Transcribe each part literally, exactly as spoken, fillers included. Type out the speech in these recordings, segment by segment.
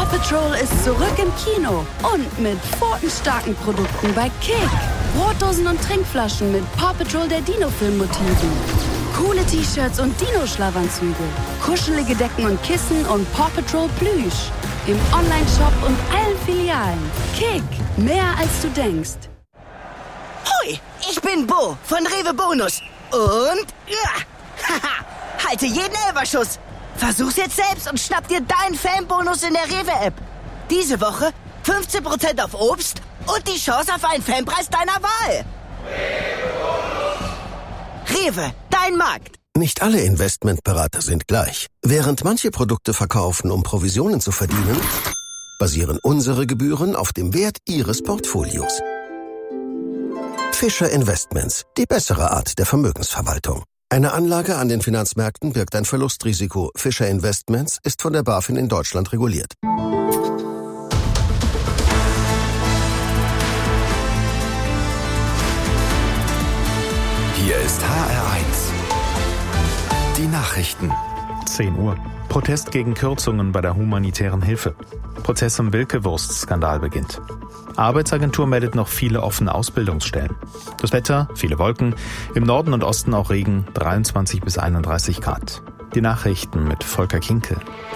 Paw Patrol ist zurück im Kino und mit pfotenstarken Produkten bei Kick. Brotdosen und Trinkflaschen mit Paw Patrol der Dino-Film-Motiven. Coole T-Shirts und Dino-Schlafanzüge. Kuschelige Decken und Kissen und Paw Patrol Plüsch. Im Online-Shop und allen Filialen. Kick, mehr als du denkst. Hui, ich bin Bo von Rewe Bonus. Und, ja, haha, halte jeden Elferschuss. Versuch's jetzt selbst und schnapp dir deinen Fanbonus in der Rewe-App. Diese Woche fünfzehn Prozent auf Obst und die Chance auf einen Fanpreis deiner Wahl. Rewe, dein Markt. Nicht alle Investmentberater sind gleich. Während manche Produkte verkaufen, um Provisionen zu verdienen, basieren unsere Gebühren auf dem Wert Ihres Portfolios. Fischer Investments, die bessere Art der Vermögensverwaltung. Eine Anlage an den Finanzmärkten birgt ein Verlustrisiko. Fischer Investments ist von der BaFin in Deutschland reguliert. Hier ist H R eins. Die Nachrichten. zehn Uhr. Protest gegen Kürzungen bei der humanitären Hilfe. Prozess um Wilke-Wurst-Skandal beginnt. Arbeitsagentur meldet noch viele offene Ausbildungsstellen. Das Wetter, viele Wolken, im Norden und Osten auch Regen, dreiundzwanzig bis einunddreißig Grad. Die Nachrichten mit Volker Kinkel.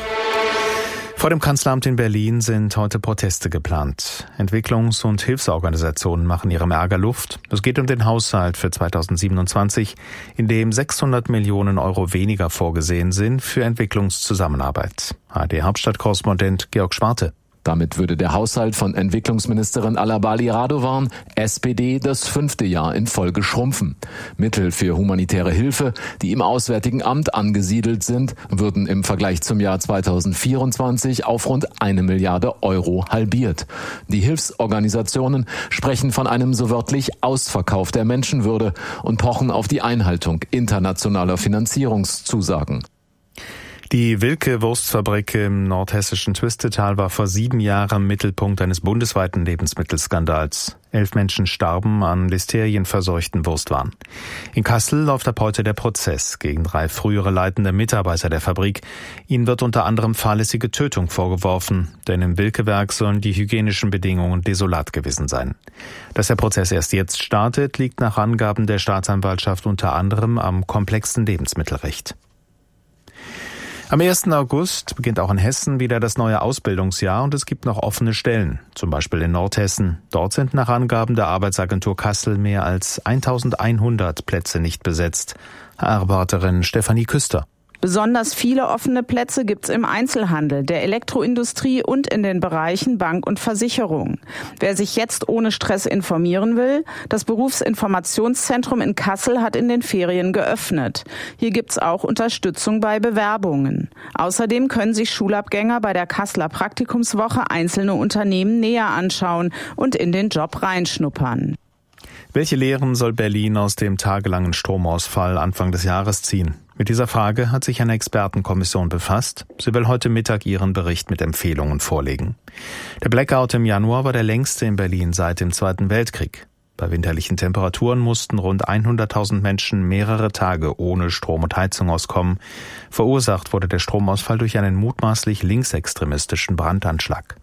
Vor dem Kanzleramt in Berlin sind heute Proteste geplant. Entwicklungs- und Hilfsorganisationen machen ihrem Ärger Luft. Es geht um den Haushalt für zweitausendsiebenundzwanzig, in dem sechshundert Millionen Euro weniger vorgesehen sind für Entwicklungszusammenarbeit. A R D-Hauptstadtkorrespondent Georg Schwarte. Damit würde der Haushalt von Entwicklungsministerin Alabali Radovan, S P D, das fünfte Jahr in Folge schrumpfen. Mittel für humanitäre Hilfe, die im Auswärtigen Amt angesiedelt sind, würden im Vergleich zum Jahr zweitausendvierundzwanzig auf rund eine Milliarde Euro halbiert. Die Hilfsorganisationen sprechen von einem so wörtlich Ausverkauf der Menschenwürde und pochen auf die Einhaltung internationaler Finanzierungszusagen. Die Wilke-Wurstfabrik im nordhessischen Twistetal war vor sieben Jahren Mittelpunkt eines bundesweiten Lebensmittelskandals. Elf Menschen starben an listerienverseuchten Wurstwaren. In Kassel läuft ab heute der Prozess gegen drei frühere leitende Mitarbeiter der Fabrik. Ihnen wird unter anderem fahrlässige Tötung vorgeworfen, denn im Wilke-Werk sollen die hygienischen Bedingungen desolat gewesen sein. Dass der Prozess erst jetzt startet, liegt nach Angaben der Staatsanwaltschaft unter anderem am komplexen Lebensmittelrecht. Am ersten August beginnt auch in Hessen wieder das neue Ausbildungsjahr und es gibt noch offene Stellen, zum Beispiel in Nordhessen. Dort sind nach Angaben der Arbeitsagentur Kassel mehr als eintausendeinhundert Plätze nicht besetzt. H R-Reporterin Stefanie Küster. Besonders viele offene Plätze gibt's im Einzelhandel, der Elektroindustrie und in den Bereichen Bank und Versicherung. Wer sich jetzt ohne Stress informieren will, das Berufsinformationszentrum in Kassel hat in den Ferien geöffnet. Hier gibt's auch Unterstützung bei Bewerbungen. Außerdem können sich Schulabgänger bei der Kasseler Praktikumswoche einzelne Unternehmen näher anschauen und in den Job reinschnuppern. Welche Lehren soll Berlin aus dem tagelangen Stromausfall Anfang des Jahres ziehen? Mit dieser Frage hat sich eine Expertenkommission befasst. Sie will heute Mittag ihren Bericht mit Empfehlungen vorlegen. Der Blackout im Januar war der längste in Berlin seit dem Zweiten Weltkrieg. Bei winterlichen Temperaturen mussten rund hunderttausend Menschen mehrere Tage ohne Strom und Heizung auskommen. Verursacht wurde der Stromausfall durch einen mutmaßlich linksextremistischen Brandanschlag.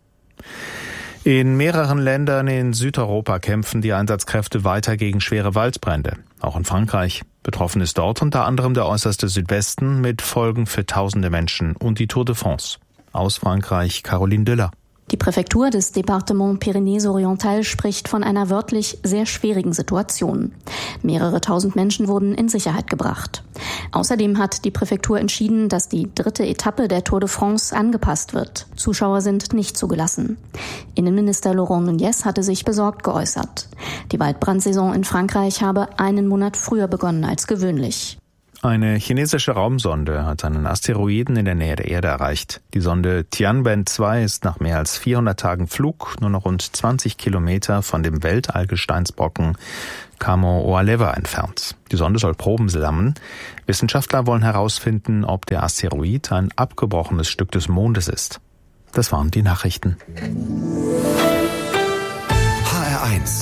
In mehreren Ländern in Südeuropa kämpfen die Einsatzkräfte weiter gegen schwere Waldbrände. Auch in Frankreich. Betroffen ist dort unter anderem der äußerste Südwesten mit Folgen für tausende Menschen und die Tour de France. Aus Frankreich Caroline Düller. Die Präfektur des Département Pyrénées-Orientales spricht von einer wörtlich sehr schwierigen Situation. Mehrere tausend Menschen wurden in Sicherheit gebracht. Außerdem hat die Präfektur entschieden, dass die dritte Etappe der Tour de France angepasst wird. Zuschauer sind nicht zugelassen. Innenminister Laurent Nunez hatte sich besorgt geäußert. Die Waldbrandsaison in Frankreich habe einen Monat früher begonnen als gewöhnlich. Eine chinesische Raumsonde hat einen Asteroiden in der Nähe der Erde erreicht. Die Sonde Tianwen zwei ist nach mehr als vierhundert Tagen Flug nur noch rund zwanzig Kilometer von dem Weltallgesteinsbrocken Kamo-Oalewa entfernt. Die Sonde soll Proben sammeln. Wissenschaftler wollen herausfinden, ob der Asteroid ein abgebrochenes Stück des Mondes ist. Das waren die Nachrichten. H R eins.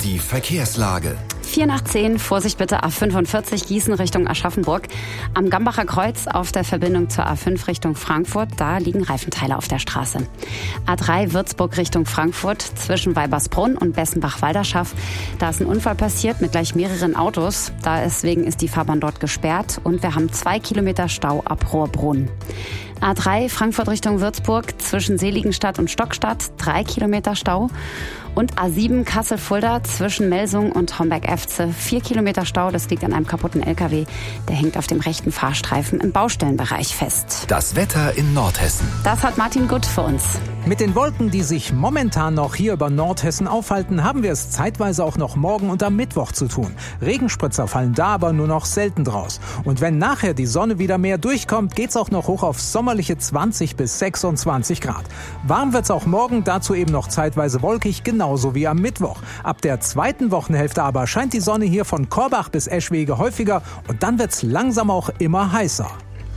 Die Verkehrslage. vier nach zehn, Vorsicht bitte, A fünfundvierzig Gießen Richtung Aschaffenburg. Am Gambacher Kreuz auf der Verbindung zur A fünf Richtung Frankfurt, da liegen Reifenteile auf der Straße. A drei Würzburg Richtung Frankfurt zwischen Weibersbrunn und Bessenbach-Walderschaff. Da ist ein Unfall passiert mit gleich mehreren Autos. Deswegen ist die Fahrbahn dort gesperrt und wir haben zwei Kilometer Stau ab Rohrbrunn. A drei Frankfurt Richtung Würzburg zwischen Seligenstadt und Stockstadt, drei Kilometer Stau. Und A sieben Kassel-Fulda zwischen Melsung und Homberg-Efze, vier Kilometer Stau. Das liegt an einem kaputten L K W. Der hängt auf dem rechten Fahrstreifen im Baustellenbereich fest. Das Wetter in Nordhessen. Das hat Martin Gutt für uns. Mit den Wolken, die sich momentan noch hier über Nordhessen aufhalten, haben wir es zeitweise auch noch morgen und am Mittwoch zu tun. Regenspritzer fallen da aber nur noch selten draus. Und wenn nachher die Sonne wieder mehr durchkommt, geht's auch noch hoch auf sommerliche zwanzig bis sechsundzwanzig Grad. Warm wird's auch morgen, dazu eben noch zeitweise wolkig, genauso wie am Mittwoch. Ab der zweiten Wochenhälfte aber scheint die Sonne hier von Korbach bis Eschwege häufiger und dann wird's langsam auch immer heißer.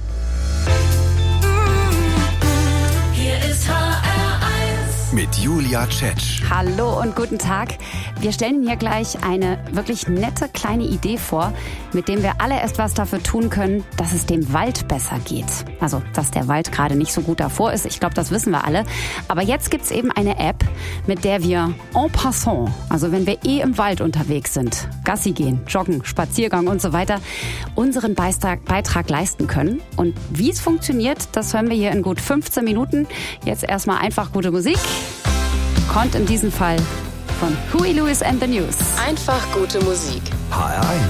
Hier ist H R eins mit Julia Tschetsch. Hallo und guten Tag. Wir stellen Ihnen hier gleich eine wirklich nette kleine Idee vor, mit dem wir alle etwas dafür tun können, dass es dem Wald besser geht. Also, dass der Wald gerade nicht so gut davor ist. Ich glaube, das wissen wir alle. Aber jetzt gibt's eben eine App, mit der wir en passant, also wenn wir eh im Wald unterwegs sind, Gassi gehen, joggen, Spaziergang und so weiter, unseren Beitrag, Beitrag leisten können. Und wie es funktioniert, das hören wir hier in gut fünfzehn Minuten. Jetzt erstmal einfach gute Musik. Kommt in diesem Fall von Huey Lewis and the News. Einfach gute Musik. H R eins.